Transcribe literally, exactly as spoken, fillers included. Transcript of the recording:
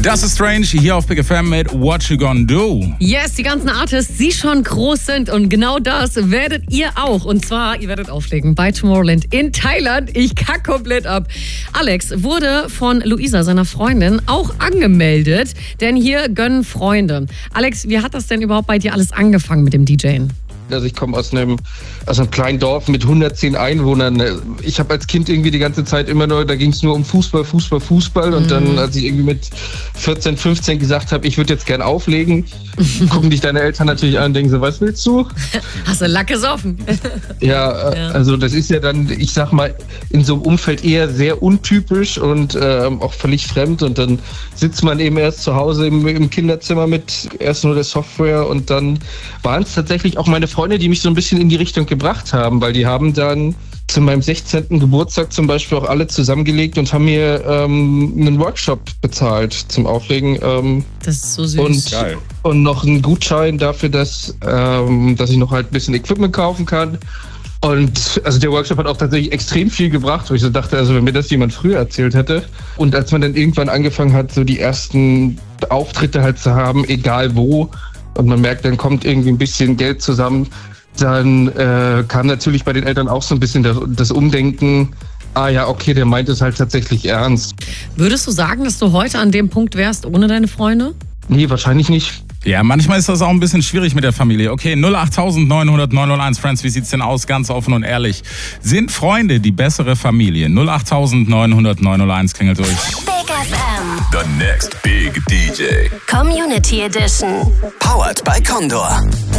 Das ist Strange hier auf Big F M mit What You Gonna Do. Yes, die ganzen Artists, die schon groß sind und genau das werdet ihr auch. Und zwar, ihr werdet auflegen bei Tomorrowland in Thailand. Ich kack komplett ab. Alex wurde von Luisa, seiner Freundin, auch angemeldet, denn hier gönnen Freunde. Alex, wie hat das denn überhaupt bei dir alles angefangen mit dem DJen? Also ich komme aus einem, aus einem kleinen Dorf mit hundertzehn Einwohnern. Ich habe als Kind irgendwie die ganze Zeit immer nur, da ging es nur um Fußball, Fußball, Fußball. Und dann, als ich irgendwie mit vierzehn, fünfzehn gesagt habe, ich würde jetzt gern auflegen, gucken dich deine Eltern natürlich an und denken so, was willst du? Hast du Lack gesoffen? Ja, ja, also das ist ja dann, ich sag mal, in so einem Umfeld eher sehr untypisch und ähm, auch völlig fremd. Und dann sitzt man eben erst zu Hause im, im Kinderzimmer mit erst nur der Software und dann waren es tatsächlich auch meine Freunde, die mich so ein bisschen in die Richtung gebracht haben, weil die haben dann zu meinem sechzehnten Geburtstag zum Beispiel auch alle zusammengelegt und haben mir ähm, einen Workshop bezahlt zum Auflegen. Ähm, das ist so süß. Und, Geil. und noch einen Gutschein dafür, dass, ähm, dass ich noch halt ein bisschen Equipment kaufen kann. Und also der Workshop hat auch tatsächlich extrem viel gebracht, wo ich so dachte, also wenn mir das jemand früher erzählt hätte. Und als man dann irgendwann angefangen hat, so die ersten Auftritte halt zu haben, egal wo, und man merkt, dann kommt irgendwie ein bisschen Geld zusammen, dann äh, kam natürlich bei den Eltern auch so ein bisschen das, das Umdenken, ah ja, okay, der meint es halt tatsächlich ernst. Würdest du sagen, dass du heute an dem Punkt wärst ohne deine Freunde? Nee, wahrscheinlich nicht. Ja, manchmal ist das auch ein bisschen schwierig mit der Familie. Okay, null acht neun null null neun null eins, Friends, wie sieht's denn aus? Ganz offen und ehrlich. Sind Freunde die bessere Familie? null acht neun null null neun null eins klingelt durch. Big F M. The next big D J. Community Edition. Powered by Condor.